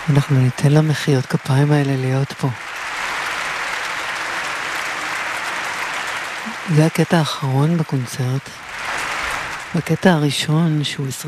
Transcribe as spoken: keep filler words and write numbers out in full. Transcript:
אנחנו ניתן למחיאות כפיים האלה להיות פה. זה הקטע האחרון בקונצרט. בקטע הראשון, שהוא עשרים